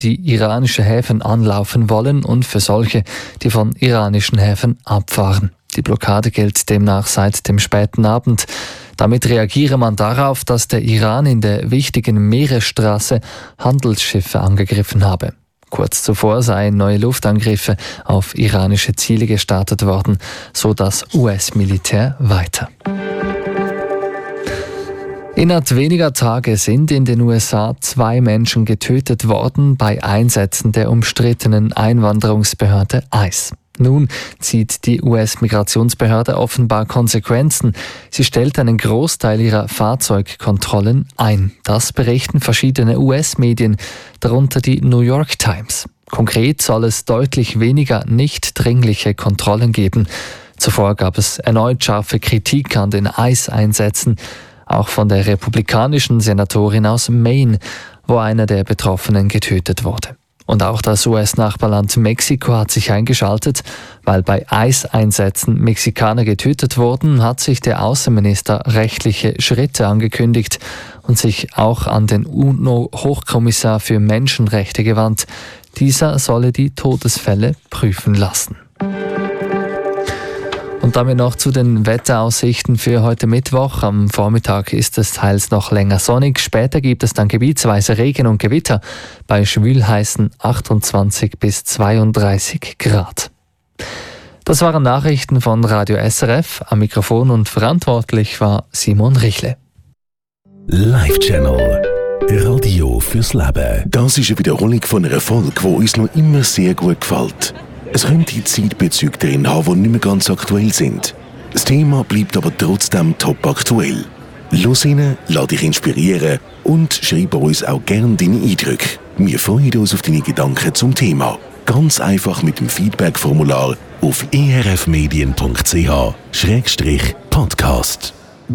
die iranische Häfen anlaufen wollen und für solche, die von iranischen Häfen abfahren. Die Blockade gilt demnach seit dem späten Abend. Damit reagiere man darauf, dass der Iran in der wichtigen Meeresstraße Handelsschiffe angegriffen habe. Kurz zuvor seien neue Luftangriffe auf iranische Ziele gestartet worden, so das US-Militär weiter. Innerhalb weniger Tage sind in den USA 2 Menschen getötet worden bei Einsätzen der umstrittenen Einwanderungsbehörde ICE. Nun zieht die US-Migrationsbehörde offenbar Konsequenzen. Sie stellt einen Großteil ihrer Fahrzeugkontrollen ein. Das berichten verschiedene US-Medien, darunter die New York Times. Konkret soll es deutlich weniger nicht dringliche Kontrollen geben. Zuvor gab es erneut scharfe Kritik an den ICE-Einsätzen, auch von der republikanischen Senatorin aus Maine, wo einer der Betroffenen getötet wurde. Und auch das US-Nachbarland Mexiko hat sich eingeschaltet. Weil bei ICE-Einsätzen Mexikaner getötet wurden, hat sich der Außenminister rechtliche Schritte angekündigt und sich auch an den UNO-Hochkommissar für Menschenrechte gewandt. Dieser solle die Todesfälle prüfen lassen. Und damit noch zu den Wetteraussichten für heute Mittwoch. Am Vormittag ist es teils noch länger sonnig. Später gibt es dann gebietsweise Regen und Gewitter bei schwülheißen 28 bis 32 Grad. Das waren Nachrichten von Radio SRF. Am Mikrofon und verantwortlich war Simon Richle. Live Channel. Radio fürs Leben. Das ist eine Wiederholung von einer Folge, die uns noch immer sehr gut gefällt. Es könnte Zeitbezüge drin haben, die nicht mehr ganz aktuell sind. Das Thema bleibt aber trotzdem top aktuell. Los rein, lass dich inspirieren und schreib uns auch gerne deine Eindrücke. Wir freuen uns auf deine Gedanken zum Thema. Ganz einfach mit dem Feedback-Formular auf erfmedien.ch/podcast.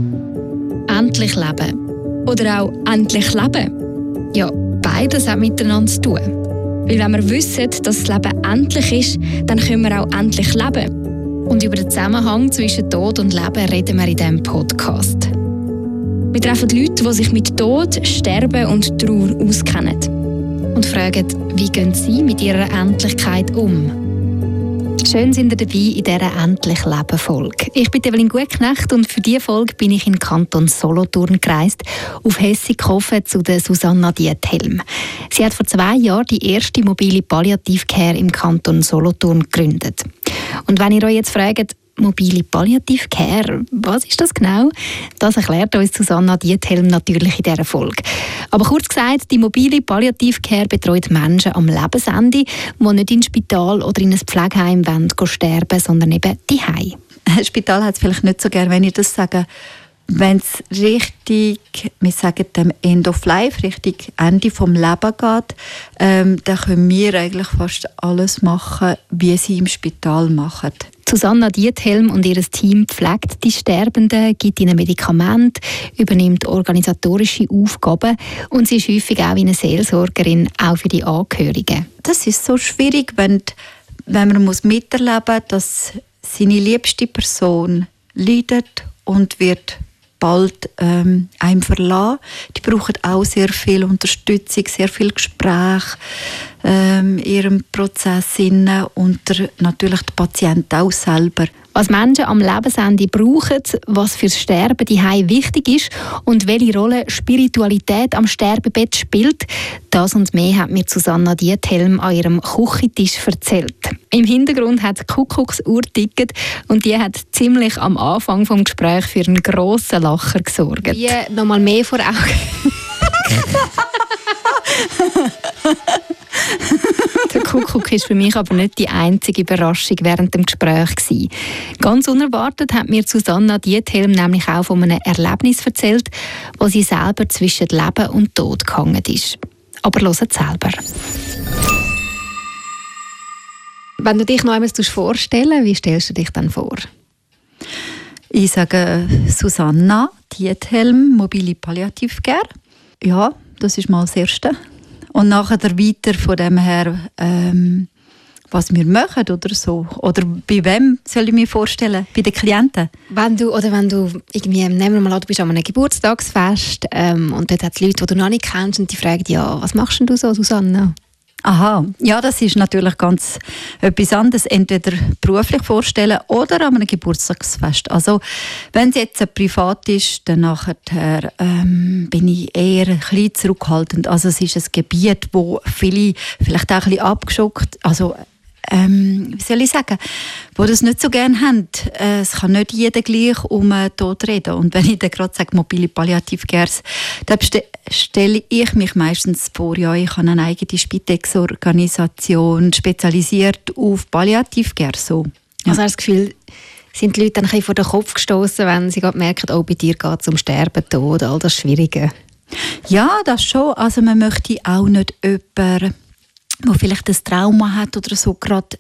Endlich leben. Oder auch endlich leben. Ja, beides hat miteinander zu tun. Weil wenn wir wissen, dass das Leben endlich ist, dann können wir auch endlich leben. Und über den Zusammenhang zwischen Tod und Leben reden wir in diesem Podcast. Wir treffen Leute, die sich mit Tod, Sterben und Trauer auskennen. Und fragen, wie gehen sie mit ihrer Endlichkeit um? Schön sind ihr dabei in dieser «Endlich Leben»-Folge. Ich bin Evelyn Gutknecht und für diese Folge bin ich in den Kanton Solothurn gereist, auf Hessighofen zu der Susanna Diethelm. Sie hat vor 2 Jahren die erste mobile Palliative-Care im Kanton Solothurn gegründet. Und wenn ihr euch jetzt fragt, mobile Palliative-Care, was ist das genau? Das erklärt uns Susanna Diethelm natürlich in dieser Folge. Aber kurz gesagt, die mobile Palliative-Care betreut Menschen am Lebensende, die nicht ins Spital oder in ein Pflegeheim sterben, sondern eben zuhause. Das Spital hat es vielleicht nicht so gerne, wenn ich das sage. Wenn es richtig, wir sagen dem End of Life, richtig Ende vom Leben geht, dann können wir eigentlich fast alles machen, wie sie im Spital machen. Susanna Diethelm und ihr Team pflegt die Sterbenden, gibt ihnen Medikamente, übernimmt organisatorische Aufgaben und sie ist häufig auch wie eine Seelsorgerin, auch für die Angehörigen. Das ist so schwierig, wenn man miterleben muss, dass seine liebste Person leidet und wird bald einem verlassen. Die brauchen auch sehr viel Unterstützung, sehr viel Gespräch in ihrem Prozess und natürlich der Patient auch selber. Was Menschen am Lebensende brauchen, was fürs Sterben daheim wichtig ist und welche Rolle Spiritualität am Sterbebett spielt, das und mehr hat mir Susanna Diethelm an ihrem Küchentisch erzählt. Im Hintergrund hat die Kuckucksuhr getickt und die hat ziemlich am Anfang des Gesprächs für einen grossen Lacher gesorgt. Wie nochmal mehr vor Augen. Der Kuckuck war für mich aber nicht die einzige Überraschung während dem Gespräch. Ganz unerwartet hat mir Susanna Diethelm nämlich auch von einem Erlebnis erzählt, wo sie selber zwischen Leben und Tod gehangen ist. Aber hört selber. Wenn du dich noch einmal vorstellen, wie stellst du dich dann vor? Ich sage Susanna Diethelm, mobile Palliative Care. Ja, das ist mal das Erste. Und nachher weiter von dem her, was wir machen oder so. Oder bei wem soll ich mir vorstellen? Bei den Klienten? Wenn du irgendwie, nehmen wir mal an, du bist an einem Geburtstagsfest und dort hat es Leute, die du noch nicht kennst und die fragen, ja, was machst denn du so, Susanna? Aha, ja, das ist natürlich ganz etwas anderes. Entweder beruflich vorstellen oder an einem Geburtstagsfest. Also, wenn es jetzt privat ist, dann nachher, bin ich eher ein bisschen zurückhaltend. Also, es ist ein Gebiet, wo viele vielleicht auch ein bisschen abgeschockt, also wie soll ich sagen, wo das nicht so gerne haben. Es kann nicht jeder gleich um Tod reden. Und wenn ich dann gerade sage, mobile Palliative-Care, dann stelle ich mich meistens vor, ja, ich habe eine eigene Spitex-Organisation, spezialisiert auf Palliative-Care. So. Ja. Also hast du das Gefühl, sind die Leute dann ein bisschen vor den Kopf gestoßen, wenn sie gerade merken, oh, bei dir geht es um Sterben, Tod, all das Schwierige? Ja, das schon. Also man möchte auch nicht jemanden, der vielleicht ein Trauma hat oder so, gerade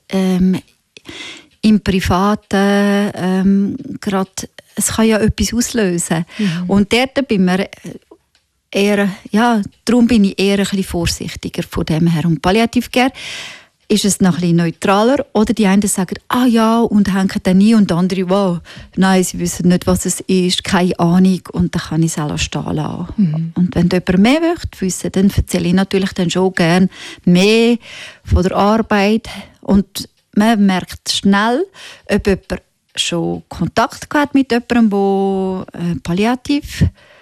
im Privaten, gerade, es kann ja etwas auslösen. Und dort bin ich eher, ja, darum bin ich eher ein bisschen vorsichtiger von dem her. Und Palliative Care ist es noch ein bisschen neutraler. Oder die einen sagen, ah ja, und hängen dann nie. Und die anderen, wow, nein, sie wissen nicht, was es ist, keine Ahnung. Und dann kann ich es auch stehen lassen. Und wenn jemand mehr wissen, dann erzähle ich natürlich dann schon gerne mehr von der Arbeit. Und man merkt schnell, ob jemand schon Kontakt hat mit jemandem, der palliativ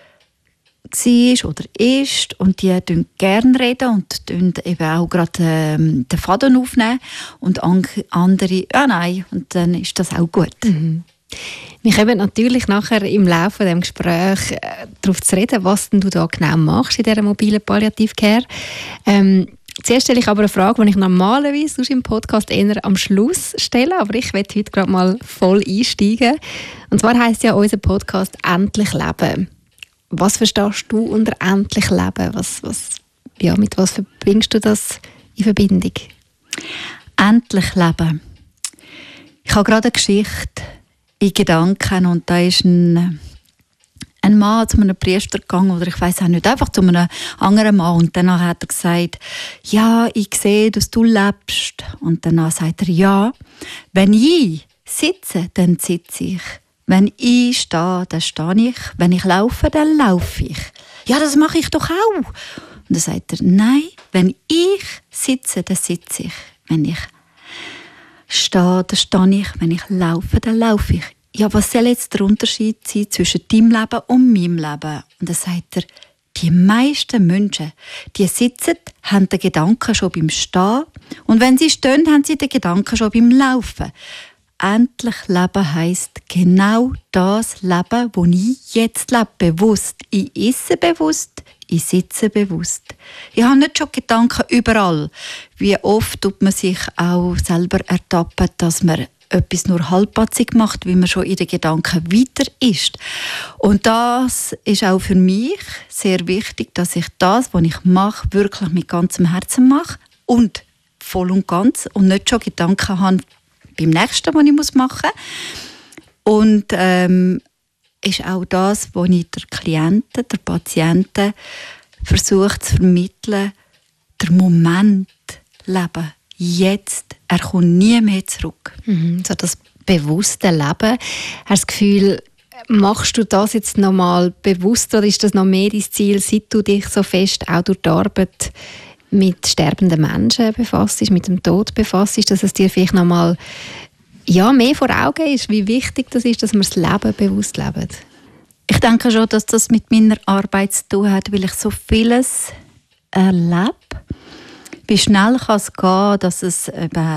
war oder ist, und die reden gerne reden und eben auch gerade den Faden aufnehmen, und andere, ja nein, und dann ist das auch gut. Wir kommen natürlich nachher im Laufe des Gesprächs darauf zu reden, was denn du da genau machst in dieser mobilen Palliative Care. Zuerst stelle ich aber eine Frage, die ich normalerweise im Podcast eher am Schluss stelle, aber ich werde heute gerade mal voll einsteigen. Und zwar heisst ja unser Podcast «Endlich leben». Was verstehst du unter «endlich leben»? Mit was verbringst du das in Verbindung? Endlich leben. Ich habe gerade eine Geschichte in Gedanken, und da ist ein Mann zu einem Priester gegangen, oder ich weiss auch nicht, einfach zu einem anderen Mann, und danach hat er gesagt, ja, ich sehe, dass du lebst. Und danach sagt er, ja, wenn ich sitze, dann sitze ich. Wenn ich stehe, dann stehe ich. Wenn ich laufe, dann laufe ich. Ja, das mache ich doch auch. Und dann sagt er, nein, wenn ich sitze, dann sitze ich. Wenn ich stehe, dann stehe ich. Wenn ich laufe, dann laufe ich. Ja, was soll jetzt der Unterschied sein zwischen deinem Leben und meinem Leben? Und dann sagt er, die meisten Menschen, die sitzen, haben den Gedanken schon beim Stehen. Und wenn sie stehen, haben sie den Gedanken schon beim Laufen. Endlich leben heisst genau das Leben, das ich jetzt lebe, bewusst. Ich esse bewusst, ich sitze bewusst. Ich habe nicht schon Gedanken überall. Wie oft tut man sich auch selber ertappen, dass man etwas nur halbpatzig macht, wie man schon in den Gedanken weiter ist. Und das ist auch für mich sehr wichtig, dass ich das, was ich mache, wirklich mit ganzem Herzen mache und voll und ganz, und nicht schon Gedanken habe beim nächsten, was ich machen muss. Und ist auch das, was ich der Klienten, der Patienten versuche zu vermitteln, der Moment leben. Jetzt. Er kommt nie mehr zurück. So das bewusste Leben. Hast du das Gefühl, machst du das jetzt noch mal bewusst, oder ist das noch mehr dein Ziel, seit du dich so fest auch durch die Arbeit mit sterbenden Menschen befasst, mit dem Tod befasst, dass es dir vielleicht noch mal mehr vor Augen ist, wie wichtig das ist, dass wir das Leben bewusst leben? Ich denke schon, dass das mit meiner Arbeit zu tun hat, weil ich so vieles erlebe. Wie schnell kann es gehen, dass es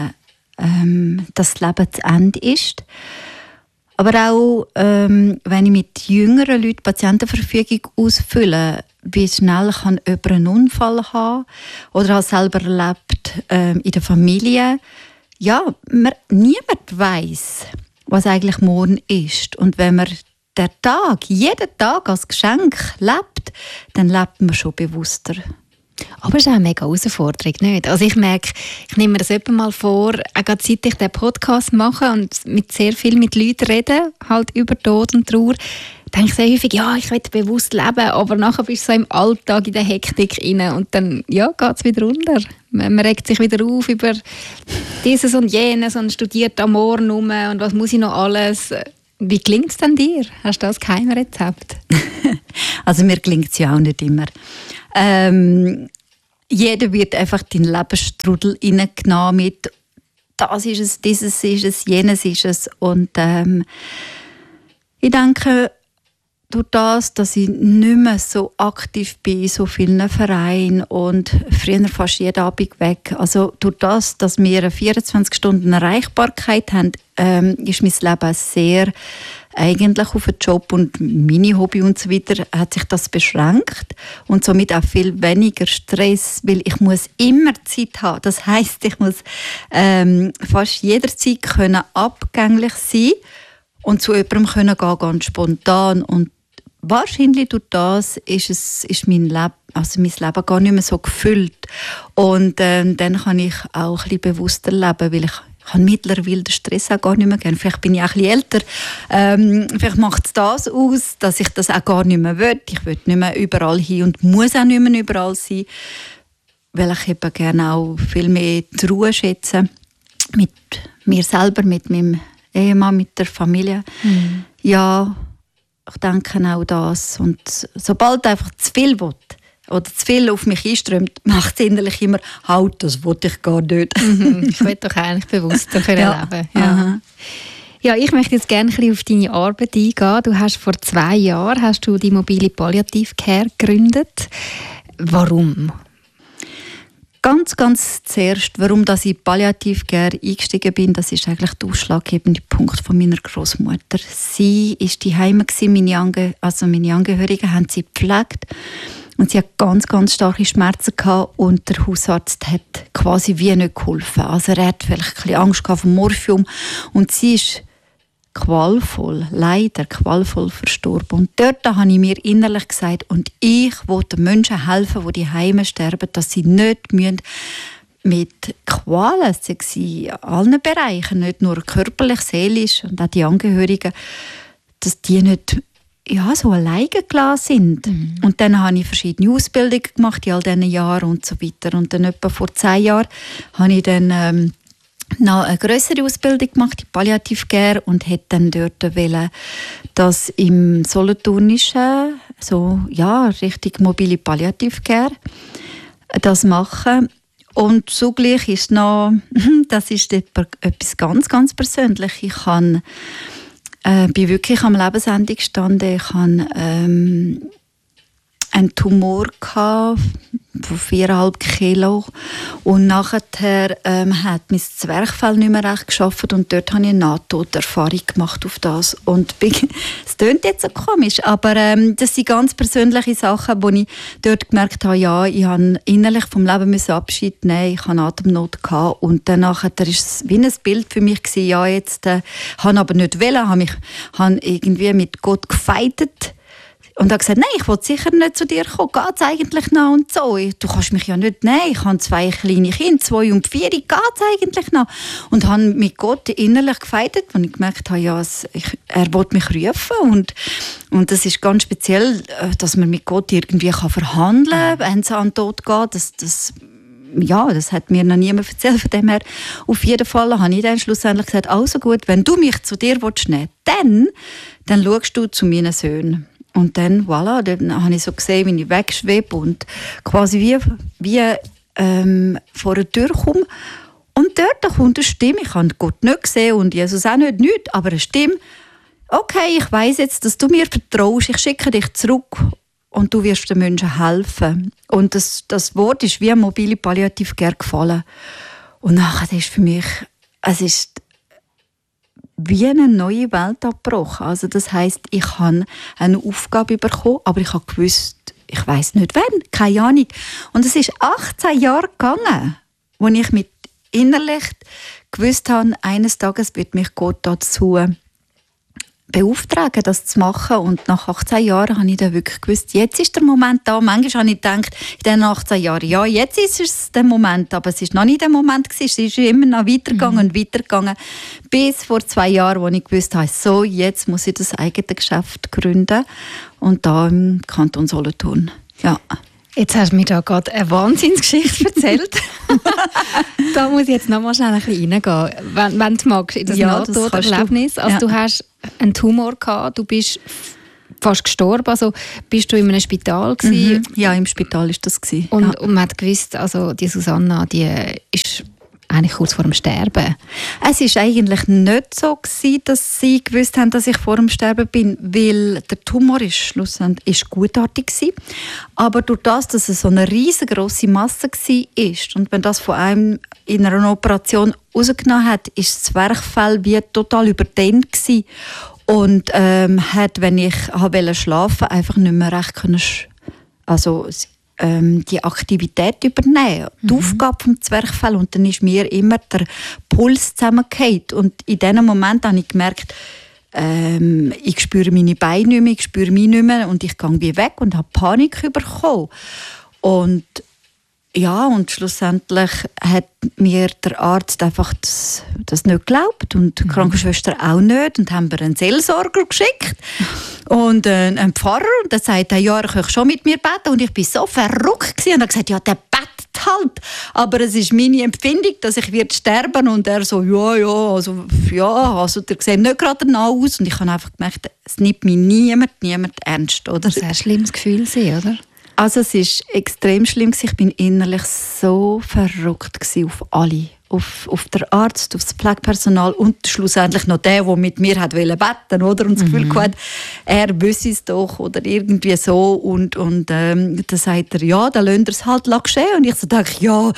eben, das Leben zu Ende ist. Aber auch, wenn ich mit jüngeren Leuten Patientenverfügung ausfülle, wie schnell kann jemand einen Unfall haben oder hat selber erlebt in der Familie. Ja, niemand weiss, was eigentlich morgen ist. Und wenn man jeden Tag als Geschenk lebt, dann lebt man schon bewusster. Aber es ist auch eine mega Herausforderung, nicht? Also ich merke, ich nehme mir das etwa mal vor, auch gerade seit ich den Podcast mache und sehr viel mit Leuten rede, halt über Tod und Trauer, denke ich sehr häufig, ja, ich will bewusst leben, aber nachher bist du so im Alltag, in der Hektik rein und dann geht es wieder runter. Man regt sich wieder auf über dieses und jenes und studiert am Morgen rum und was muss ich noch alles. Wie gelingt es denn dir? Hast du das Geheimrezept? Also mir gelingt es ja auch nicht immer. jeder wird einfach in den Lebensstrudel reingenommen mit das ist es, dieses ist es, jenes ist es. Und ich denke, durch das, dass ich nicht mehr so aktiv bin in so vielen Vereinen und früher fast jeden Abend weg, also durch das, dass wir eine 24 Stunden Erreichbarkeit haben, ist mein Leben sehr eigentlich auf den Job und meine Hobby und so weiter hat sich das beschränkt und somit auch viel weniger Stress, weil ich muss immer Zeit haben. Das heisst, ich muss fast jederzeit können abgänglich sein und zu jemandem können gehen, ganz spontan. Und wahrscheinlich durch das ist mein Leben gar nicht mehr so gefüllt. Und dann kann ich auch ein bisschen bewusster leben, weil ich habe mittlerweile den Stress auch gar nicht mehr gerne. Vielleicht bin ich auch ein bisschen älter. Vielleicht macht es das aus, dass ich das auch gar nicht mehr will. Ich will nicht mehr überall hin und muss auch nicht mehr überall sein, weil ich eben gerne auch viel mehr die Ruhe schätze. Mit mir selber, mit meinem Ehemann, mit der Familie. Mhm. Ja, ich denke auch das. Und sobald einfach zu viel will, oder zu viel auf mich einströmt, macht es innerlich immer, halt, das wollte ich gar nicht. Ich will doch eigentlich bewusster leben. Ja. Ja, ich möchte jetzt gerne ein bisschen auf deine Arbeit eingehen. Du hast vor 2 Jahren die mobile Palliative Care gegründet. Warum? Ganz zuerst, warum ich in Palliative Care eingestiegen bin, das ist eigentlich der ausschlaggebende Punkt von meiner Großmutter. Sie war daheim, meine Angehörigen haben sie gepflegt. Und sie hat ganz starke Schmerzen gehabt und der Hausarzt hat quasi wie nicht geholfen. Also er hat vielleicht ein bisschen Angst gehabt vom Morphium und sie ist leider qualvoll verstorben. Und dort habe ich mir innerlich gesagt, und ich will den Menschen helfen, die daheim sterben, dass sie nicht mit Qualen, sei sie in allen Bereichen, nicht nur körperlich, seelisch und auch die Angehörigen, dass die nicht so alleine gelassen sind. Mhm. Und dann habe ich verschiedene Ausbildungen gemacht in all diesen Jahren und so weiter. Und dann etwa vor 10 Jahren habe ich dann noch eine grössere Ausbildung gemacht in Palliative Care und hätte dann dort wollen, dass im Solothurnischen richtig mobile Palliative Care das machen. Und zugleich ist noch, das ist etwas ganz Persönliches. Ich bin wirklich am Lebensende gestanden. Ich hatte einen Tumor von 4,5 Kilo und nachher hat mein Zwerchfell nicht mehr recht geschafft und dort habe ich eine Nahtoderfahrung gemacht auf das. Und es klingt jetzt so komisch, aber das sind ganz persönliche Sachen, wo ich dort gemerkt habe, ja, ich habe innerlich vom Leben Abschied nehmen, ich hatte Atemnot gehabt und danach war es wie ein Bild für mich gewesen, ja, jetzt habe aber nicht wollen, habe irgendwie mit Gott gefeitet. Und er hat gesagt, nein, ich will sicher nicht zu dir kommen. Geht's eigentlich noch und so? Du kannst mich ja nicht nehmen. Ich habe 2 kleine Kinder, 2 und 4. Geht's eigentlich noch? Und habe mit Gott innerlich gefeitet, als ich gemerkt habe, ja, er will mich rufen. Und das ist ganz speziell, dass man mit Gott irgendwie verhandeln kann, wenn es an den Tod geht. Das hat mir noch niemand erzählt. Von dem her, auf jeden Fall habe ich dann schlussendlich gesagt, also gut, wenn du mich zu dir nehmen willst, dann schaust du zu meinen Söhnen. Und dann, voilà, dann habe ich so gesehen, wie ich wegschwebe und quasi wie vor der Tür komme. Und dort kommt eine Stimme, ich habe Gott nicht gesehen und Jesus auch nicht, aber eine Stimme, okay, ich weiss jetzt, dass du mir vertraust, ich schicke dich zurück und du wirst den Menschen helfen. Und das Wort ist wie eine mobile Palliative Care gefallen. Und nachher ist für mich, es ist wie eine neue Welt abgebrochen. Also das heisst, ich habe eine Aufgabe bekommen, aber ich habe gewusst, ich weiss nicht wann, keine Ahnung. Und es ist 18 Jahre gegangen, als ich mit innerlich gewusst habe, eines Tages wird mich Gott dazu beauftragen, das zu machen. Und nach 18 Jahren habe ich dann wirklich gewusst, jetzt ist der Moment da. Manchmal habe ich gedacht, in diesen 18 Jahren, ja, jetzt ist es der Moment. Aber es war noch nicht der Moment. Es ist immer noch weitergegangen und weitergegangen. Bis vor 2 Jahren, als ich gewusst habe, so, jetzt muss ich das eigene Geschäft gründen. Und da im Kanton Solothurn. Ja. Jetzt hast du mir da gerade eine Wahnsinnsgeschichte erzählt. Da muss ich jetzt noch mal schnell ein bisschen reingehen, wenn du magst, in das Nahtoderlebnis. Also du hast einen Tumor gehabt, du bist fast gestorben. Also bist du in einem Spital gewesen? Ja, im Spital ist das gewesen. Und man hat gewusst, also die Susanna, die ist eigentlich kurz vor dem Sterben. Es war eigentlich nicht so gewesen, dass sie gewusst haben, dass ich vor dem Sterben bin, weil der Tumor ist gutartig gewesen. Aber durch das, dass es so eine riesengroße Masse war und wenn das von einem in einer Operation rausgenommen hat, ist das Zwerchfell wie total überdehnt gewesen. Und hat, wenn ich schlafen wollte, einfach nicht mehr recht können, die Aktivität übernehmen, die Aufgabe vom Zwerchfell. Und dann ist mir immer der Puls zusammengefallen. Und in diesem Moment habe ich gemerkt, ich spüre meine Beine nicht mehr, ich spüre mich nicht mehr und ich gehe wie weg und habe Panik bekommen. Und schlussendlich hat mir der Arzt einfach das nicht geglaubt und die Krankenschwester auch nicht und haben mir einen Seelsorger geschickt und einen Pfarrer und der sagt, ja, er kann schon mit mir beten und ich bin so verrückt gewesen. Und er hat gesagt, ja, der betet halt, aber es ist meine Empfindung, dass ich sterben werde. Und er so, also der sieht nicht gerade danach aus und ich habe einfach gemerkt, es nimmt mich niemand ernst, oder? Das war ein schlimmes Gefühl, oder? Also es war extrem schlimm. Ich bin innerlich so verrückt auf alle. Auf den Arzt, auf das Pflegepersonal und schlussendlich noch der mit mir beten wollte, oder? Und das Gefühl hatte, er wüsste es doch oder irgendwie so. Und dann sagt er, ja, dann lasst er es halt geschehen. Und ich so denke, ja,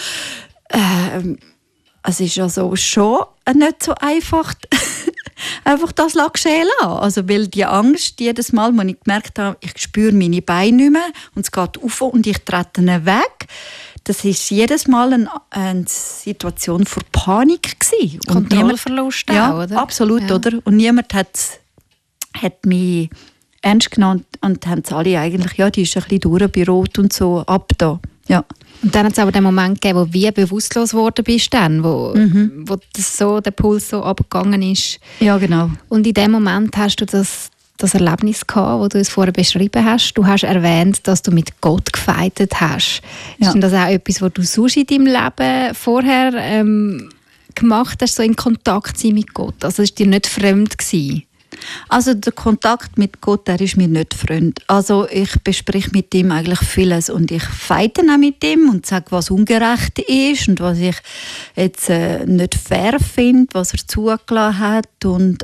es ist also schon nicht so einfach, einfach das geschehen lassen. Also, weil die Angst, jedes Mal, wenn ich gemerkt habe, ich spüre meine Beine nicht mehr und es geht auf und ich trete weg, das war jedes Mal eine Situation vor Panik gewesen. Kontrollverlust auch, oder? Absolut, ja. Oder? Und niemand hat mich ernst genommen und haben es alle eigentlich, ja, die ist ein bisschen durch bei Rot und so, ab da. Ja. Und dann hat es aber den Moment gegeben, wo du wie bewusstlos geworden bist, wo der Puls so abgegangen ist. Ja, genau. Und in dem Moment hast du das Erlebnis gehabt, das du es vorher beschrieben hast. Du hast erwähnt, dass du mit Gott gefeitet hast. Ja. Ist denn das auch etwas, was du sonst in deinem Leben vorher gemacht hast, so in Kontakt sein mit Gott? Also es war dir nicht fremd gewesen? Also der Kontakt mit Gott, der ist mir nicht fremd. Also ich bespreche mit ihm eigentlich vieles und ich feite auch mit ihm und sage, was ungerecht ist und was ich jetzt nicht fair finde, was er zugelassen hat. Und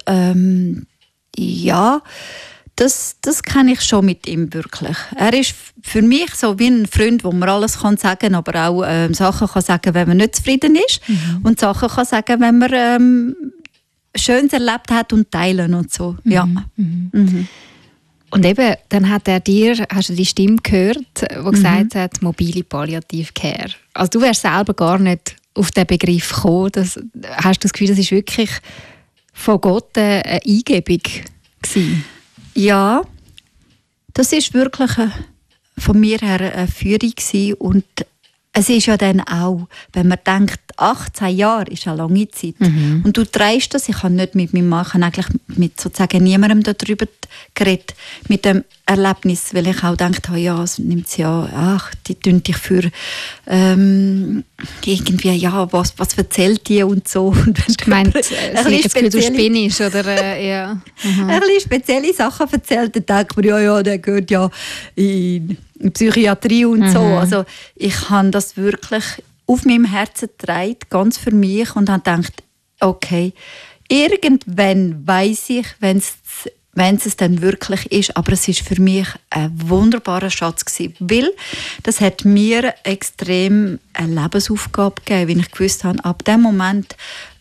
das kenne ich schon mit ihm wirklich. Er ist für mich so wie ein Freund, wo man alles sagen kann, aber auch Sachen kann sagen, wenn man nicht zufrieden ist und Sachen kann sagen, wenn man Schönes erlebt hat und teilen und so. Ja. Und eben, dann hast du die Stimme gehört, die gesagt hat, mobile Palliative Care. Also du wärst selber gar nicht auf den Begriff gekommen. Hast du das Gefühl, das ist wirklich von Gott eine Eingebung gewesen? Ja, das ist wirklich von mir her eine Führung gewesen. Und es ist ja dann auch, wenn man denkt, 18 Jahre ist eine lange Zeit. Und du trägst das, ich habe nicht mit meinem Mann, eigentlich mit sozusagen niemandem darüber geredet, mit dem Erlebnis, weil ich auch gedacht habe, ja, es nimmt sie ja, die tun dich für irgendwie, ja, was erzählt die und so. Und ich meine, das Gefühl, du spinnst, oder? Ja. Ein bisschen spezielle Sachen erzählt, dann denkt man, ja, der gehört ja in Psychiatrie und so. Also ich habe das wirklich auf meinem Herzen getragen, ganz für mich, und habe gedacht, okay, irgendwann weiss ich, wenn es dann wirklich ist, aber es ist für mich ein wunderbarer Schatz gewesen, weil das hat mir extrem eine Lebensaufgabe gegeben, weil ich gewusst habe, ab dem Moment,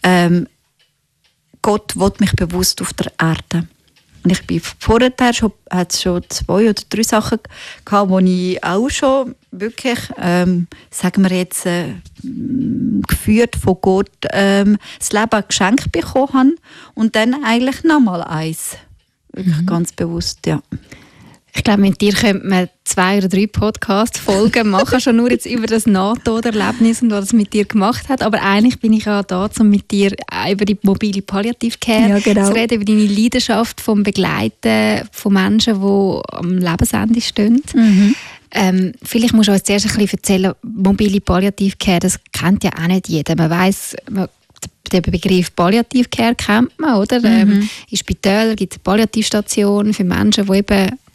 Gott will mich bewusst auf der Erde. Und ich bin vorher schon 2 oder 3 Sachen gehabt, wo ich auch schon wirklich, sagen wir jetzt, geführt von Gott, das Leben geschenkt bekommen habe. Und dann eigentlich nochmal eins. Wirklich ganz bewusst, ja. Ich glaube, mit dir könnte man 2 oder 3 Podcast-Folgen machen, schon nur jetzt über das Nahtoderlebnis und was es mit dir gemacht hat. Aber eigentlich bin ich ja da, um mit dir über die mobile Palliative Care zu reden, über deine Leidenschaft vom Begleiten von Menschen, die am Lebensende stehen. Vielleicht musst du uns zuerst ein bisschen erzählen, mobile Palliative Care, das kennt ja auch nicht jeder. Man weiss, den Begriff Palliative Care kennt man, oder? In Spitälern gibt es Palliativstationen für Menschen, die eben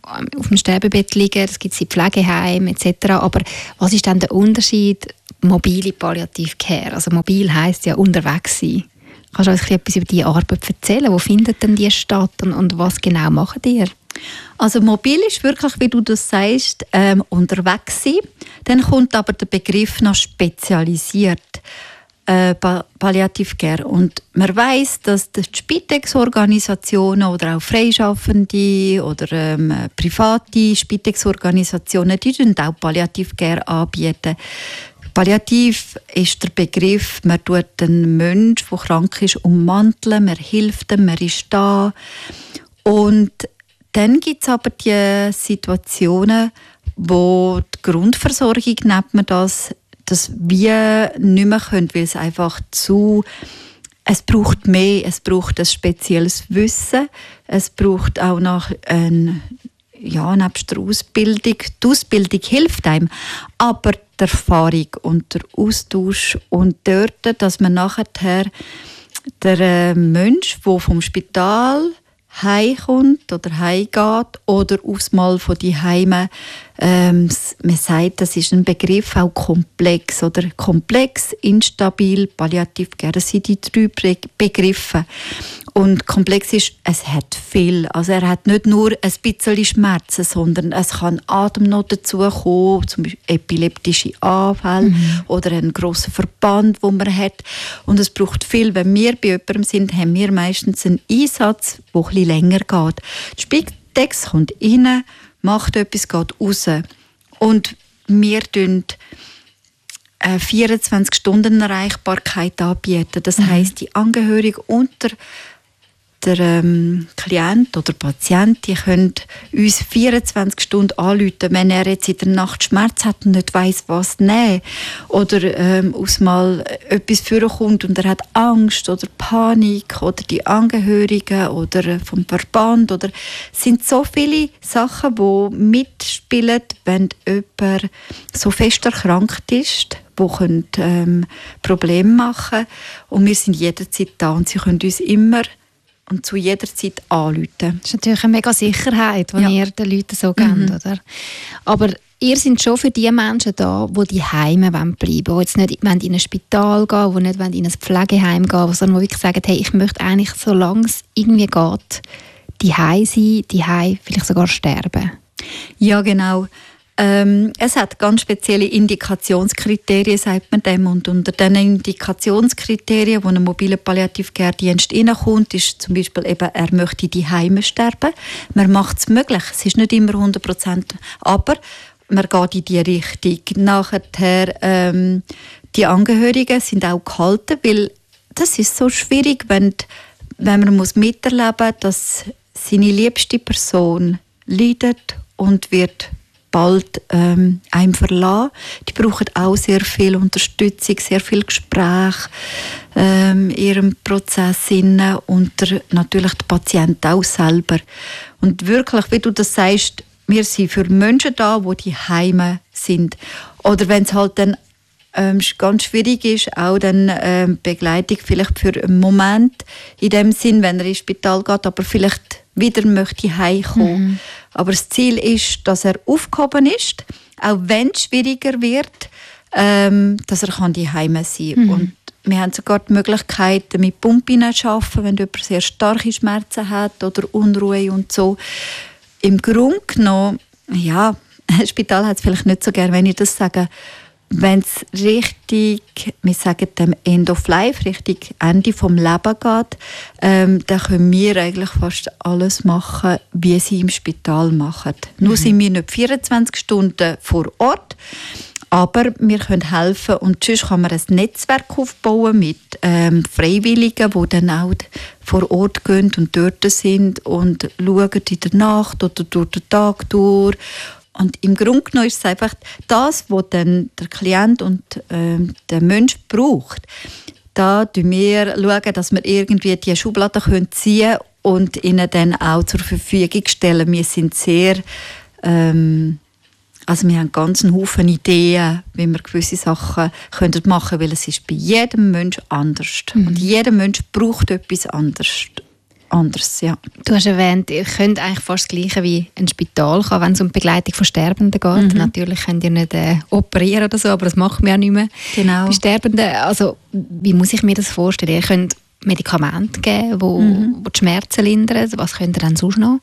auf dem Sterbebett liegen, das gibt es in Pflegeheimen etc. Aber was ist dann der Unterschied mobile Palliative-Care? Also mobil heisst ja unterwegs sein. Kannst du uns etwas über diese Arbeit erzählen? Wo findet denn die statt und was genau macht ihr? Also mobil ist wirklich, wie du das sagst, unterwegs sein. Dann kommt aber der Begriff noch spezialisiert. Palliative Care. Und man weiss, dass die Spitex-Organisationen oder auch Freischaffende oder private Spitex-Organisationen, die auch Palliative Care anbieten. Palliativ ist der Begriff, man tut den Menschen, der krank ist, ummanteln, man hilft ihm, man ist da. Und dann gibt es aber die Situationen, wo die Grundversorgung, nennt man das wir nicht mehr können, weil es einfach es braucht mehr, es braucht ein spezielles Wissen, es braucht auch noch nebst der Ausbildung. Die Ausbildung hilft einem, aber die Erfahrung und der Austausch und dort, dass man nachher der Mensch, der vom Spital heimkommt oder heimgeht oder aufs Mal von die Heime, man sagt, das ist ein Begriff auch komplex oder komplex, instabil, palliativ, das sind die 3 Begriffe. Und komplex ist, es hat viel. Also er hat nicht nur ein bisschen Schmerzen, sondern es kann Atemnot dazukommen, zum Beispiel epileptische Anfälle oder einen grossen Verband, den man hat. Und es braucht viel. Wenn wir bei jemandem sind, haben wir meistens einen Einsatz, der etwas länger geht. Die Spitex kommt rein, macht etwas, geht raus. Und wir bieten 24 Stunden Erreichbarkeit anbieten. Das heisst, die Angehörigen unter der Klient oder Patient, die können uns 24 Stunden anrufen, wenn er jetzt in der Nacht Schmerz hat und nicht weiss, was nehmen. Oder aus mal etwas vorkommt und er hat Angst oder Panik oder die Angehörigen oder vom Verband. Oder es sind so viele Sachen, die mitspielen, wenn jemand so fest erkrankt ist, die Probleme machen können. Und wir sind jederzeit da und sie können uns immer und zu jeder Zeit anrufen. Das ist natürlich eine mega Sicherheit, die ihr den Leuten so gebt, oder? Aber ihr seid schon für die Menschen da, die Heime bleiben wollen, die jetzt nicht in ein Spital gehen, die nicht in ein Pflegeheim gehen, sondern die wirklich sagen, hey, ich möchte eigentlich, solange es irgendwie geht, daheim sein, daheim vielleicht sogar sterben. Ja, genau. Es hat ganz spezielle Indikationskriterien, sagt man dem. Und unter diesen Indikationskriterien, wo ein mobiler Palliative-Care-Dienst reinkommt, ist zum Beispiel eben, er möchte daheim sterben. Man macht es möglich. Es ist nicht immer 100%, aber man geht in die Richtung. Nachher die Angehörigen sind auch gehalten, weil das ist so schwierig, wenn man muss miterleben, dass seine liebste Person leidet und wird bald einem verlassen. Die brauchen auch sehr viel Unterstützung, sehr viel Gespräch in ihrem Prozess und natürlich der Patient auch selber. Und wirklich, wie du das sagst, wir sind für Menschen da, die Heime sind. Oder wenn es halt dann ganz schwierig ist, auch dann Begleitung vielleicht für einen Moment, in dem Sinn, wenn er ins Spital geht, aber vielleicht wieder möchte heimkommen. Aber das Ziel ist, dass er aufgehoben ist, auch wenn es schwieriger wird, dass er daheim sein kann. Und wir haben sogar die Möglichkeit, mit Pumpen zu arbeiten, wenn jemand sehr starke Schmerzen hat oder Unruhe und so. Im Grunde genommen, ja, das Spital hat es vielleicht nicht so gerne, wenn ich das sage, wenn es richtig, wir sagen dem End of Life, richtig Ende vom Leben geht, dann können wir eigentlich fast alles machen, wie sie im Spital machen. Nur sind wir nicht 24 Stunden vor Ort, aber wir können helfen und sonst kann man ein Netzwerk aufbauen mit Freiwilligen, die dann auch vor Ort gehen und dort sind und schauen in der Nacht oder durch den Tag durch. Und im Grunde genommen ist es einfach das, was dann der Klient und der Mensch braucht. Da schauen wir, dass wir irgendwie die Schubladen ziehen können und ihnen dann auch zur Verfügung stellen. Wir sind sehr, wir haben einen ganzen Haufen Ideen, wie wir gewisse Sachen machen können, weil es ist bei jedem Mensch anders. Und jeder Mensch braucht etwas anderes. anders, ja. Du hast erwähnt, ihr könnt eigentlich fast das Gleiche wie ein Spital haben, wenn es um die Begleitung von Sterbenden geht. Natürlich könnt ihr nicht operieren oder so, aber das machen wir ja nicht mehr. Genau. Bei Sterbenden, also wie muss ich mir das vorstellen? Ihr könnt Medikamente geben, die Schmerzen lindern. Was könnt ihr dann sonst noch?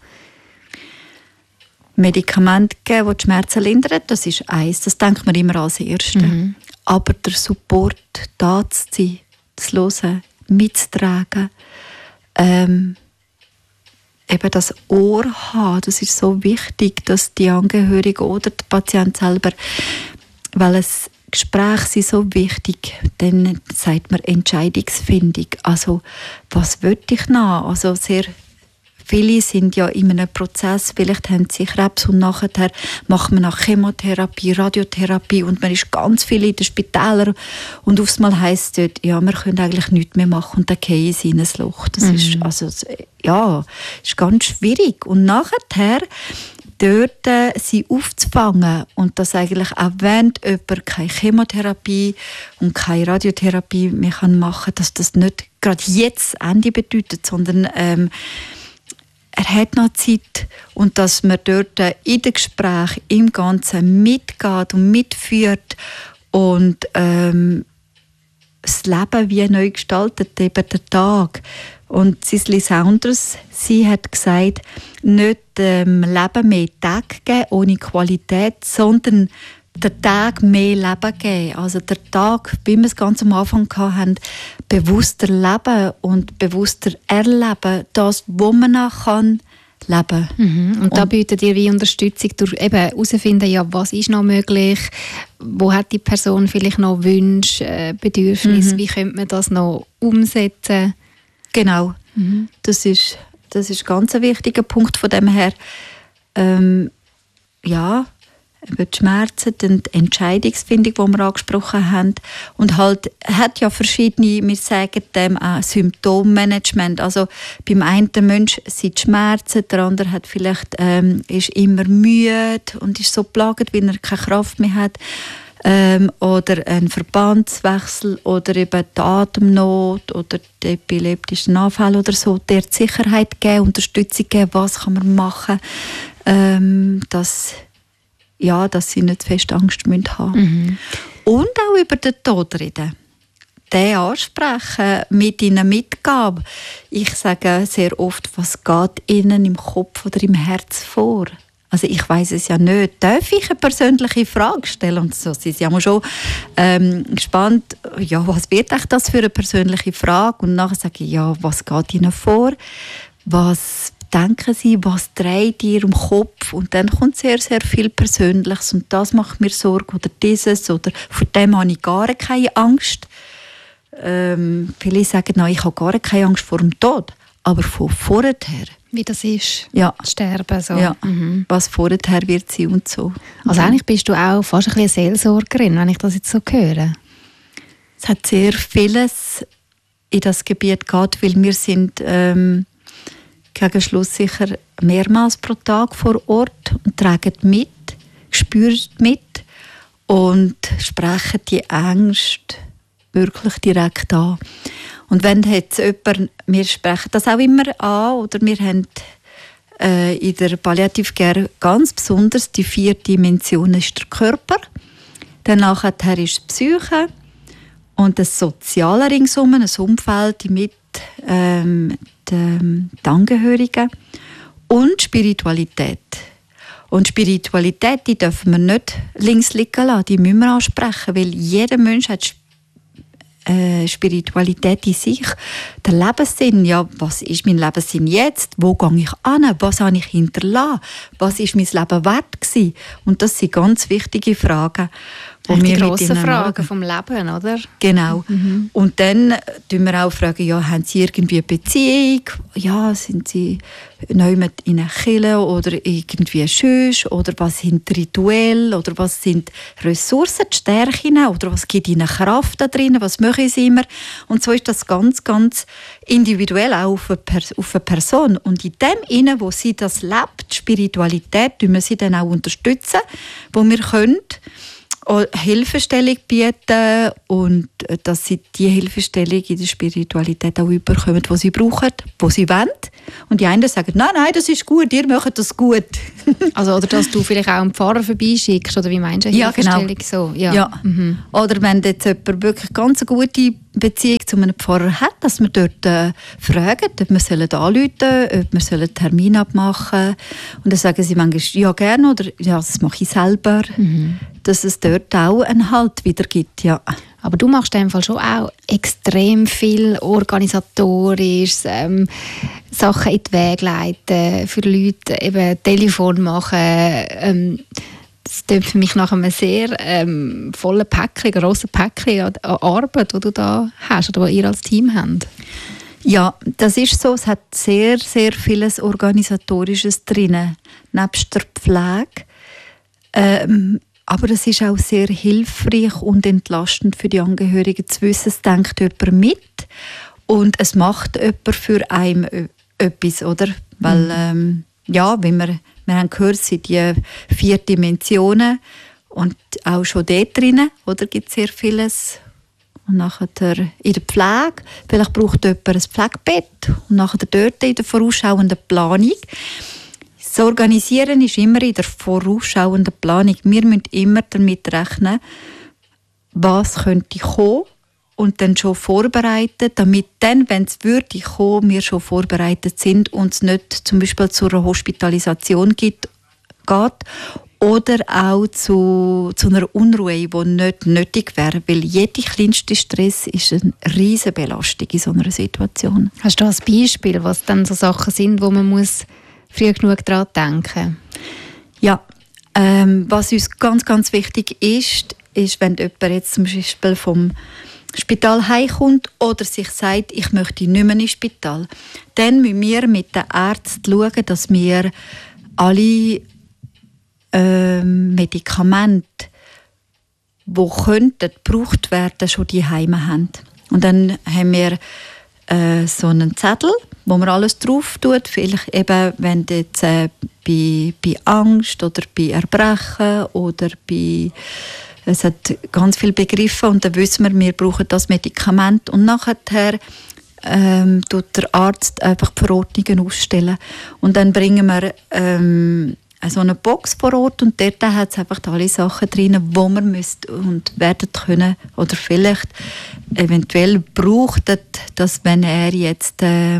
Medikamente geben, die Schmerzen lindern, das ist eins. Das denkt man immer als Erstes. Aber der Support, da zu sein, zu hören, mitzutragen, eben das Ohr haben, das ist so wichtig, dass die Angehörigen oder der Patient selber, weil es Gespräche sind so wichtig, dann sagt man Entscheidungsfindung. Also, was will ich noch? Also, sehr viele sind ja in einem Prozess, vielleicht haben sie Krebs und nachher macht man nach Chemotherapie, Radiotherapie und man ist ganz viel in den Spitälern und aufs Mal heisst es dort, ja, wir können eigentlich nichts mehr machen und dann fallen sie in ein Loch. Das ist, also, ja, ist ganz schwierig. Und nachher dort sie aufzufangen und das eigentlich auch wenn jemand keine Chemotherapie und keine Radiotherapie mehr machen kann, dass das nicht gerade jetzt Ende bedeutet, sondern er hat noch Zeit und dass man dort in den Gesprächen im Ganzen mitgeht und mitführt und das Leben wie neu gestaltet, eben der Tag. Und Cicely Saunders, sie hat gesagt, nicht Leben mehr Tag geben ohne Qualität, sondern den Tag mehr Leben geben. Also der Tag, wie wir es ganz am Anfang hatten, bewusster leben und bewusster erleben, das, wo man auch kann leben. Und da bietet ihr wie Unterstützung durch eben herausfinden, ja, was ist noch möglich, wo hat die Person vielleicht noch Wünsche, Bedürfnisse, wie könnte man das noch umsetzen? Genau, das ist ganz ein wichtiger Punkt von dem her. Ja, über die Schmerzen, die Entscheidungsfindung, die wir angesprochen haben. Und halt hat ja verschiedene, wir sagen dem auch Symptommanagement. Also beim einen Menschen sind die Schmerzen, der andere hat vielleicht, ist immer müde und ist so plagt, weil er keine Kraft mehr hat. Oder ein Verbandswechsel oder eben die Atemnot oder die epileptischen Anfälle oder so. Der Sicherheit geben, Unterstützung geben, was kann man machen, dass sie nicht fest Angst haben müssen. Und auch über den Tod reden. Den ansprechen, mit ihnen mitgeben. Ich sage sehr oft, was geht ihnen im Kopf oder im Herz vor? Also ich weiss es ja nicht. Darf ich eine persönliche Frage stellen? Und so sind sie ja schon gespannt, ja, was wird euch das für eine persönliche Frage? Und nachher sage ich, ja, was geht ihnen vor? Was denken Sie, was dreht ihr im Kopf? Und dann kommt sehr, sehr viel Persönliches und das macht mir Sorge oder dieses oder vor dem habe ich gar keine Angst. Viele sagen, nein, ich habe gar keine Angst vor dem Tod, aber von vorher. Wie das ist, ja. Sterben. So. Ja. Was vorher wird sein und so. Also eigentlich bist du auch fast ein bisschen Seelsorgerin, wenn ich das jetzt so höre. Es hat sehr vieles in das Gebiet geht, weil wir sind gegen Schluss sicher mehrmals pro Tag vor Ort und tragen mit, spüren mit und sprechen die Ängste wirklich direkt an. Und wenn jetzt jemand, wir sprechen das auch immer an, oder wir haben in der Palliative Care ganz besonders die 4 Dimensionen ist der Körper, dann nachher ist die Psyche und das Soziale ringsum, ein Umfeld mit die Angehörigen und Spiritualität. Und Spiritualität, die dürfen wir nicht links liegen lassen, die müssen wir ansprechen, weil jeder Mensch hat Spiritualität in sich. Der Lebenssinn, ja, was ist mein Lebenssinn jetzt? Wo gehe ich hin? Was habe ich hinterlassen? Was ist mein Leben wert gewesen? Und das sind ganz wichtige Fragen. Die grossen Fragen vom Leben, oder? Genau. Und dann fragen wir auch, ja, haben Sie irgendwie eine Beziehung? Ja, sind Sie neu in einer Kirche oder irgendwie sonst? Oder was sind Rituelle? Oder was sind Ressourcen, die Stärken? Oder was gibt Ihnen Kraft da drin? Was machen Sie immer? Und so ist das ganz, ganz individuell auch auf eine Person. Und in dem Innen, wo sie das lebt, die Spiritualität, wir sie dann auch unterstützen, wo wir können. Hilfestellung bieten und dass sie die Hilfestellung in der Spiritualität auch überkommen, die sie brauchen, die sie wollen. Und die einen sagen, nein, das ist gut, ihr macht das gut. Also, oder dass du vielleicht auch einen Pfarrer vorbeischickst, oder wie meinst du eine Hilfestellung? Genau. So, ja. Mhm. Oder wenn jetzt jemand wirklich ganz eine gute Beziehung zu einem Pfarrer hat, dass wir dort fragen, ob wir anrufen sollen, ob wir einen Termin abmachen sollen. Und dann sagen sie manchmal, ja gerne, oder ja, das mache ich selber. Mhm. Dass es dort auch einen Halt wieder gibt, ja. Aber du machst in dem Fall schon auch extrem viel organisatorisch, Sachen in die Wege leiten, für Leute eben Telefon machen. Das klingt für mich nach einem sehr vollen Päckchen, grossen Päckchen an Arbeit, die du da hast oder die ihr als Team habt. Ja, das ist so. Es hat sehr, sehr vieles Organisatorisches drin, nebst der Pflege. Aber es ist auch sehr hilfreich und entlastend für die Angehörigen zu wissen, es denkt jemand mit und es macht jemand für einen etwas, oder? Weil, ja, wie wir haben gehört, sind die 4 Dimensionen und auch schon dort drin, oder, gibt es sehr vieles. Und nachher in der Pflege, vielleicht braucht jemand ein Pflegebett und nachher dort in der vorausschauenden Planung. Das Organisieren ist immer in der vorausschauenden Planung. Wir müssen immer damit rechnen, was könnte kommen und dann schon vorbereiten, damit dann, wenn es würde kommen, wir schon vorbereitet sind und es nicht zum Beispiel zu einer Hospitalisation geht oder auch zu einer Unruhe, die nicht nötig wäre, weil jeder kleinste Stress ist eine riesige Belastung in so einer Situation. Hast du ein Beispiel, was dann so Sachen sind, wo man muss früh genug daran denken? Ja, was uns ganz, ganz wichtig ist, wenn jemand jetzt zum Beispiel vom Spital heimkommt oder sich sagt, ich möchte nicht mehr ins Spital, dann müssen wir mit den Ärzten schauen, dass wir alle Medikamente, die könnten gebraucht werden, schon die Heime haben. Und dann haben wir so einen Zettel, wo man alles drauf tut. Vielleicht eben, wenn jetzt bei Angst oder bei Erbrechen oder es hat ganz viele Begriffe und dann wissen wir brauchen das Medikament. Und nachher tut der Arzt einfach die Verordnungen ausstellen. Und dann bringen wir so eine Box vor Ort und dort hat es einfach alle Sachen drin, die man müsste und werden können oder vielleicht eventuell braucht, dass wenn er jetzt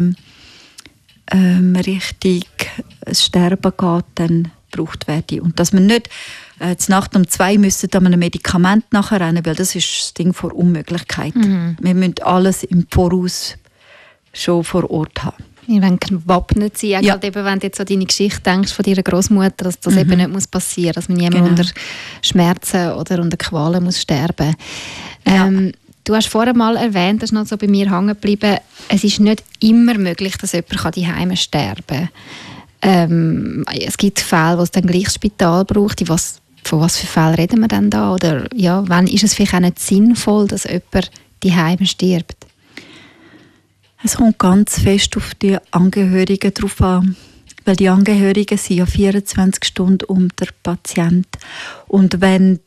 richtig sterben geht, dann gebraucht werde. Und dass man nicht Nacht um 2 müssen an einem Medikament nachrennen, weil das ist das Ding vor Unmöglichkeit. Mhm. Wir müssen alles im Voraus schon vor Ort haben. Wir wollen gewappnet sein, ja. Eben, wenn du jetzt an deine Geschichte denkst von deiner Großmutter, dass das eben nicht passieren muss, dass man niemand unter Schmerzen oder unter Qualen muss sterben. Ja. Du hast vorher mal erwähnt, das ist noch so bei mir hängen geblieben, es ist nicht immer möglich, dass jemand zu Hause sterben kann. Es gibt Fälle, wo es dann gleich das Spital braucht. Von was für Fällen reden wir denn da? Oder ja, wann ist es vielleicht auch nicht sinnvoll, dass jemand zu Hause stirbt? Es kommt ganz fest auf die Angehörigen drauf an, weil die Angehörigen sind ja 24 Stunden um den Patient. Und wenn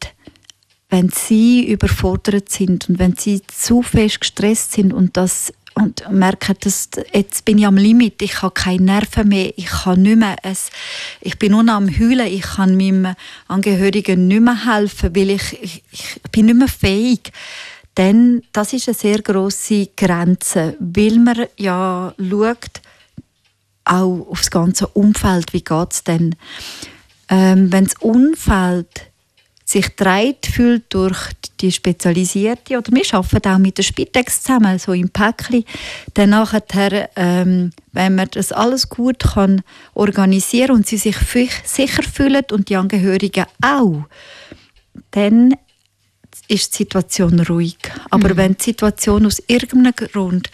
sie überfordert sind und wenn sie zu fest gestresst sind und merken, dass jetzt bin ich am Limit, ich habe keine Nerven mehr, ich kann nicht mehr, ich bin nur noch am Heulen, ich kann meinem Angehörigen nicht mehr helfen, weil ich bin nicht mehr fähig. Denn das ist eine sehr grosse Grenze, weil man ja schaut, auch auf das ganze Umfeld, wie geht es denn? Wenn das Umfeld sich getragen fühlt durch die Spezialisierte, oder wir arbeiten auch mit der Spitex zusammen, so im Päckchen, dann nachher, wenn man das alles gut kann organisieren und sie sich sicher fühlen und die Angehörigen auch, dann ist die Situation ruhig. Aber wenn die Situation aus irgendeinem Grund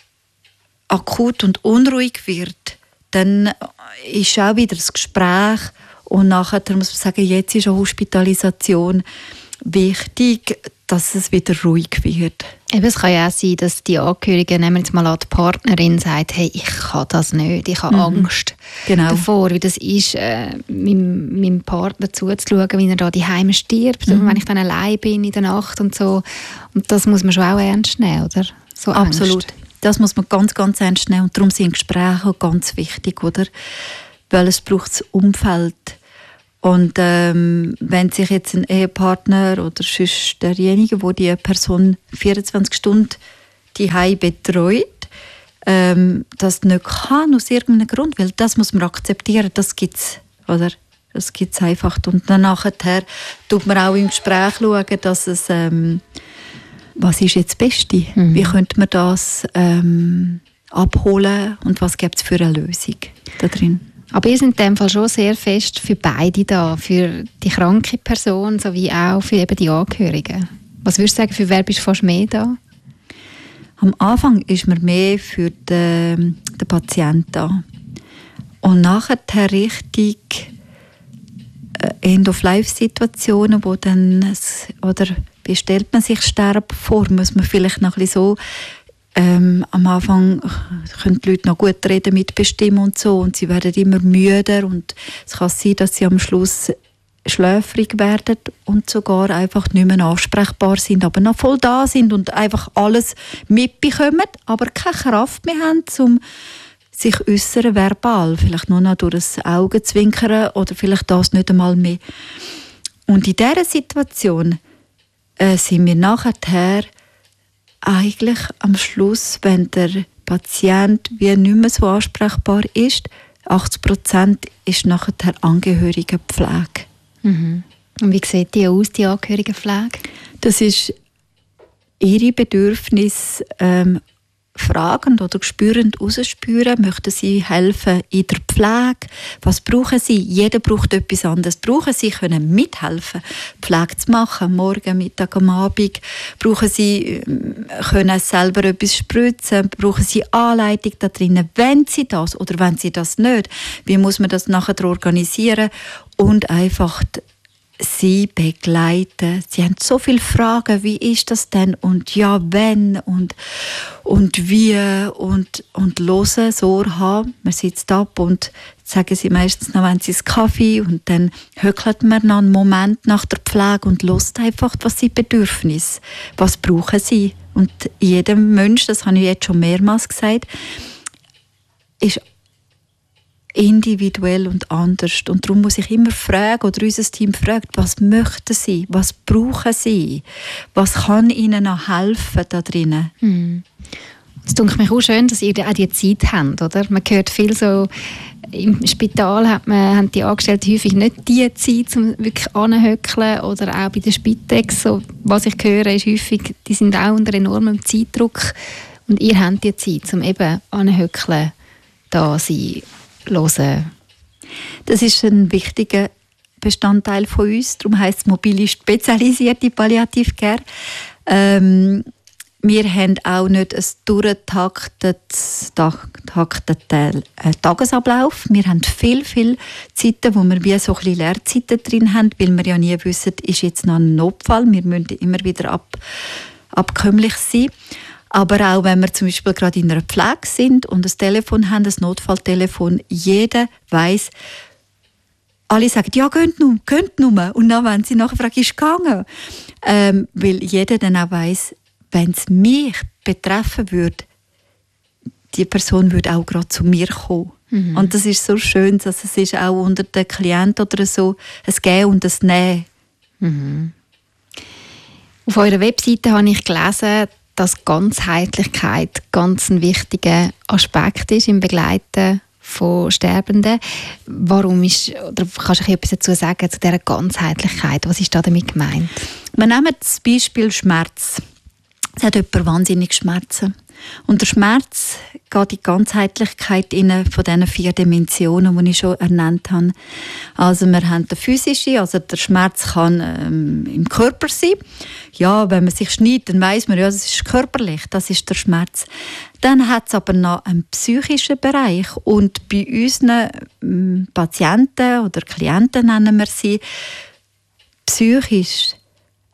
akut und unruhig wird, dann ist auch wieder das Gespräch und nachher muss man sagen, jetzt ist eine Hospitalisation wichtig, dass es wieder ruhig wird. Eben, es kann ja auch sein, dass die Angehörigen, nehmen wir jetzt mal an, die Partnerin sagt, hey, ich kann das nicht, ich habe Angst. davor, wie das ist, meinem Partner zuzuschauen, wie er da daheim stirbt, wenn ich dann allein bin in der Nacht und so. Und das muss man schon auch ernst nehmen, oder? So Absolut. Angst. Das muss man ganz, ganz ernst nehmen. Und darum sind Gespräche auch ganz wichtig, oder? Weil es braucht das Umfeld. Und wenn sich jetzt ein Ehepartner oder sonst derjenige, der die Person 24 Stunden daheim betreut, das nicht kann, aus irgendeinem Grund, weil das muss man akzeptieren, das gibt es, oder? Das gibt es einfach. Und dann nachher tut man auch im Gespräch schauen, dass es, was ist jetzt das Beste? Wie könnte man das abholen und was gibt es für eine Lösung da drin? Aber ihr seid in dem Fall schon sehr fest für beide da, für die kranke Person sowie auch für eben die Angehörigen. Was würdest du sagen, für wer bist du fast mehr da? Am Anfang ist man mehr für den Patienten da. Und nachher richtig End-of-Life-Situationen, wo dann, oder wie stellt man sich Sterben vor, muss man vielleicht noch ein bisschen so, am Anfang können die Leute noch gut reden, mitbestimmen und so, und sie werden immer müder und es kann sein, dass sie am Schluss schläfrig werden und sogar einfach nicht mehr ansprechbar sind, aber noch voll da sind und einfach alles mitbekommen, aber keine Kraft mehr haben, um sich äußern verbal, vielleicht nur noch durch das Augenzwinkern oder vielleicht das nicht einmal mehr. Und in dieser Situation sind wir nachher eigentlich am Schluss, wenn der Patient wie nicht mehr so ansprechbar ist, 80% ist nachher Angehörigenpflege. Mhm. Und wie sieht die aus, die Angehörigenpflege? Das ist ihre Bedürfnisse fragend oder spürend herausspüren. Möchten sie helfen in der Pflege? Was brauchen sie? Jeder braucht etwas anderes. Brauchen sie können mithelfen, Pflege zu machen, morgen, Mittag, am Abend? Brauchen sie können selber etwas spritzen? Brauchen sie Anleitung da drinnen? Wenn sie das oder wenn sie das nicht? Wie muss man das nachher organisieren? Und einfach sie begleiten. Sie haben so viele Fragen, wie ist das denn und ja, wenn und wie und hören, so haben. Man sitzt ab und sagen sie meistens noch, wenn sie einen Kaffee und dann höckelt man noch einen Moment nach der Pflege und hört einfach, was sie Bedürfnisse, was brauchen sie. Und jedem Mensch, das habe ich jetzt schon mehrmals gesagt, ist individuell und anders. Und darum muss ich immer fragen, oder unser Team fragt, was möchten sie, was brauchen sie, was kann ihnen noch helfen da drinnen. Es denke mich auch schön, dass ihr auch die Zeit habt, oder? Man hört viel so, im Spital haben die Angestellten häufig nicht die Zeit, um wirklich anzuhöckeln, oder auch bei der Spitex. So, was ich höre, ist häufig, die sind auch unter enormem Zeitdruck und ihr habt die Zeit, um eben anzuhöckeln, da sein, hören. Das ist ein wichtiger Bestandteil von uns. Darum heisst es mobile spezialisierte Palliative Care. Wir haben auch nicht ein durchgetakteten Tagesablauf. Wir haben viel Zeiten, wo wir wie so ein bisschen Leerzeiten drin haben, weil wir ja nie wissen, ist jetzt noch ein Notfall. Wir müssen immer wieder abkömmlich sein. Aber auch wenn wir zum Beispiel gerade in einer Pflege sind und ein Telefon haben, ein Notfalltelefon, jeder weiss, alle sagen, ja, geht nur. Und dann, wenn sie nachher fragen, ist gegangen. Weil jeder dann auch weiss, wenn es mich betreffen würde, die Person würde auch gerade zu mir kommen. Mhm. Und das ist so schön, dass es ist auch unter den Klienten oder so ein Gehen und ein Nehmen. Mhm. Auf eurer Webseite habe ich gelesen, dass Ganzheitlichkeit ganz ein wichtiger Aspekt ist im Begleiten von Sterbenden. Warum ist, oder kannst du etwas dazu sagen, zu dieser Ganzheitlichkeit? Was ist da damit gemeint? Wir nehmen das Beispiel Schmerz. Es hat jemand wahnsinnig Schmerzen. Und der Schmerz geht in die Ganzheitlichkeit von diesen 4 Dimensionen, die ich schon ernannt habe. Also wir haben den physischen, also der Schmerz kann im Körper sein. Ja, wenn man sich schneidet, dann weiss man, ja, das ist körperlich, das ist der Schmerz. Dann hat es aber noch einen psychischen Bereich. Und bei unseren Patienten oder Klienten nennen wir sie, psychisch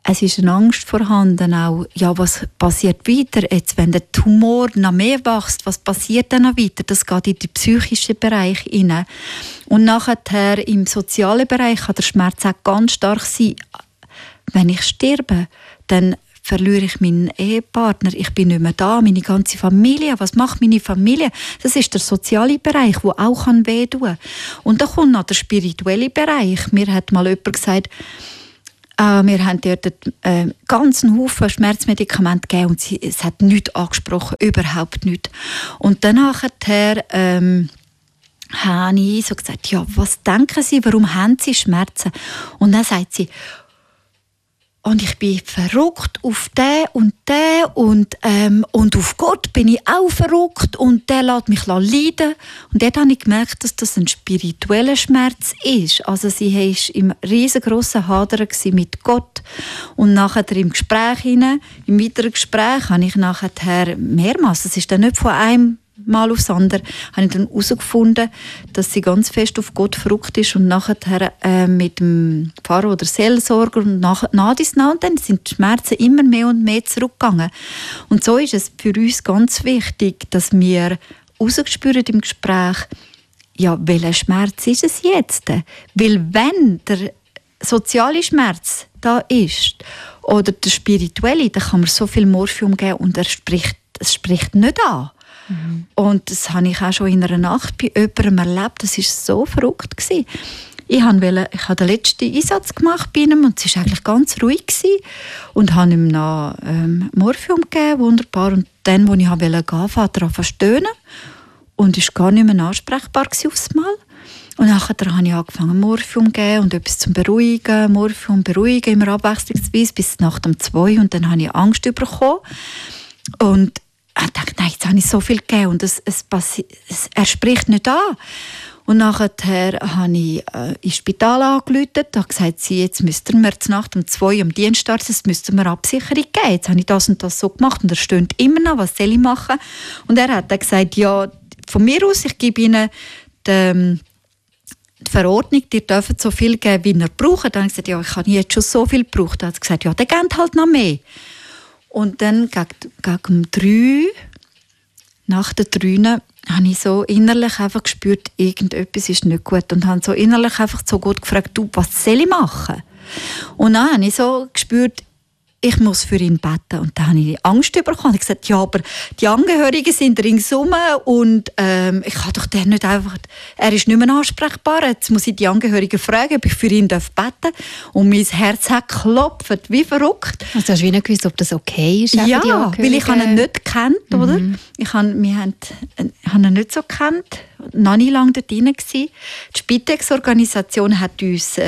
es ist eine Angst vorhanden auch, ja, was passiert weiter jetzt, wenn der Tumor noch mehr wächst, was passiert dann noch weiter? Das geht in den psychischen Bereich hinein. Und nachher im sozialen Bereich kann der Schmerz auch ganz stark sein. Wenn ich sterbe, dann verliere ich meinen Ehepartner, ich bin nicht mehr da, meine ganze Familie, was macht meine Familie? Das ist der soziale Bereich, der auch wehtun kann. Und dann kommt noch der spirituelle Bereich. Mir hat mal jemand gesagt, wir haben dort einen ganzen Haufen Schmerzmedikamente gegeben und es hat nichts angesprochen, überhaupt nichts. Und danach habe ich so gesagt, ja, was denken Sie, warum haben Sie Schmerzen? Und dann sagt sie, und ich bin verrückt auf den und auf Gott bin ich auch verrückt und der lässt mich leiden. Und dort habe ich gemerkt, dass das ein spiritueller Schmerz ist. Also sie war im riesengroßen Hadern mit Gott. Und nachher im Gespräch im weiteren Gespräch habe ich nachher mehrmals, das ist dann nicht von einem Mal aufs andere, habe ich dann herausgefunden, dass sie ganz fest auf Gott verrückt ist und nachher mit dem Pfarrer oder Seelsorger und nach und dann sind die Schmerzen immer mehr und mehr zurückgegangen. Und so ist es für uns ganz wichtig, dass wir herausspüren im Gespräch, ja, welcher Schmerz ist es jetzt? Weil wenn der soziale Schmerz da ist oder der spirituelle, dann kann man so viel Morphium geben und es spricht nicht an. Mhm. Und das habe ich auch schon in einer Nacht bei jemandem erlebt. Das war so verrückt. Ich habe den letzten Einsatz gemacht bei ihm und es war eigentlich ganz ruhig. Und habe ihm noch Morphium gegeben, wunderbar. Und dann, als ich gehen wollte, fährt er an zu stöhnen und war gar nicht mehr ansprechbar aufs Mal. Und nachher habe ich angefangen, Morphium zu geben und etwas zum Beruhigen, Morphium beruhigen, immer abwechslungsweise bis nach dem 2. Und dann habe ich Angst bekommen. Und ich dachte, nein, jetzt habe ich so viel gegeben und er spricht nicht an. Und nachher habe ich ins Spital angerufen und habe gesagt, jetzt müssten wir Nacht um 2 am Dienstag, jetzt müssten wir Absicherung geben. Jetzt habe ich das und das so gemacht und er stöhnt immer noch, was soll ich machen? Und er hat dann gesagt, ja, von mir aus, ich gebe Ihnen die Verordnung, die dürfen so viel geben, wie ihr braucht. Dann habe ich gesagt, ja, ich habe jetzt schon so viel gebraucht. Dann hat er gesagt, ja, dann gebt halt noch mehr. Und dann gegen um 3, nach der 3, habe ich so innerlich einfach gespürt, irgendetwas ist nicht gut. Und habe so innerlich einfach so gut gefragt, du, was soll ich machen? Und dann habe ich so gespürt, ich muss für ihn beten. Und dann habe ich Angst bekommen. Ich habe gesagt, ja, aber die Angehörigen sind ringsum und ich kann doch den nicht einfach, er ist nicht mehr ansprechbar, jetzt muss ich die Angehörigen fragen, ob ich für ihn beten darf. Und mein Herz hat geklopft, wie verrückt. Also hast du nicht gewusst, ob das okay ist? Ja, weil ich ihn nicht kennt, oder? Wir haben ihn nicht so kennt, noch nie lange dort drin gewesen. Die Spitex-Organisation hat uns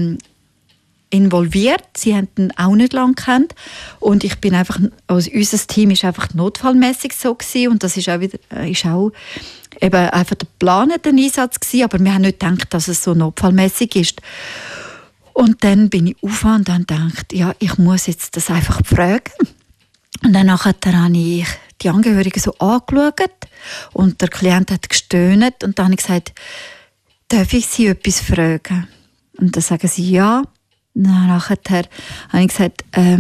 involviert. Sie haben ihn auch nicht lange gekannt. Und ich bin einfach, also unser Team war einfach notfallmässig so gewesen. Und das ist auch eben einfach der geplante Einsatz gewesen. Aber wir haben nicht gedacht, dass es so notfallmässig ist. Und dann bin ich aufgewacht und dann gedacht, ja, ich muss jetzt das einfach fragen. Und dann habe ich die Angehörigen so angeschaut und der Klient hat gestöhnt. Und dann habe ich gesagt, darf ich Sie etwas fragen? Und dann sagen sie ja. Nachher habe ich gesagt,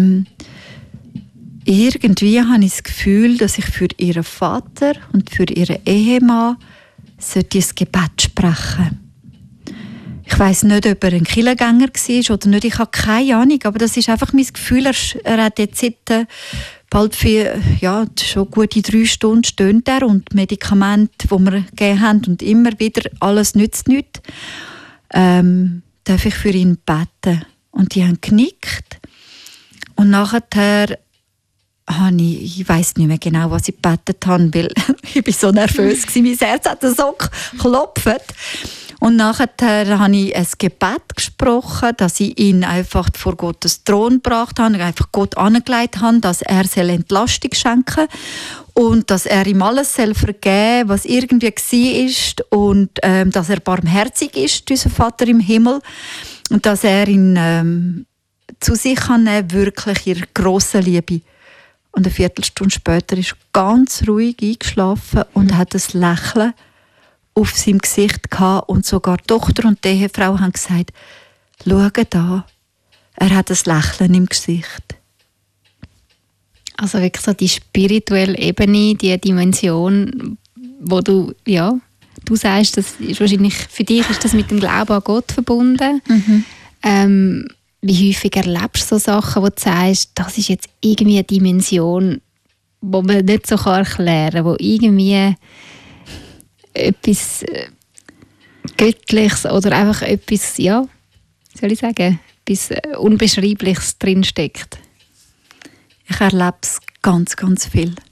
irgendwie habe ich das Gefühl, dass ich für ihren Vater und für ihren Ehemann sollte ein Gebet sprechen. Ich weiss nicht, ob er ein Kirchengänger war oder nicht, ich habe keine Ahnung, aber das ist einfach mein Gefühl. Er hat jetzt seit bald schon gute 3 Stunden stöhnt er und die Medikamente, die wir gegeben haben und immer wieder, alles nützt nichts. Darf ich für ihn beten? Und die haben genickt. Und nachher habe ich weiss nicht mehr genau, was ich gebetet habe, weil ich war so nervös war. Mein Herz hat so geklopft. Und nachher habe ich ein Gebet gesprochen, dass ich ihn einfach vor Gottes Thron gebracht habe, einfach Gott angelegt habe, dass er Entlastung schenken soll und dass er ihm alles vergeben soll, was irgendwie war und dass er barmherzig ist, unser Vater im Himmel. Und dass er ihn zu sich kann nehmen, wirklich ihre grosse Liebe. Und eine Viertelstunde später ist er ganz ruhig eingeschlafen und hat ein Lächeln auf seinem Gesicht gehabt. Und sogar die Tochter und die Ehefrau haben gesagt, schau da, er hat ein Lächeln im Gesicht. Also wirklich so die spirituelle Ebene, die Dimension, wo du sagst, das ist wahrscheinlich, für dich ist das mit dem Glauben an Gott verbunden. Wie häufig erlebst du so Sachen, wo du sagst, das ist jetzt irgendwie eine Dimension, die man nicht so erklären kann, wo irgendwie etwas Göttliches oder einfach etwas, soll ich sagen, etwas Unbeschreibliches drinsteckt? Ich erlebe es ganz, ganz viel.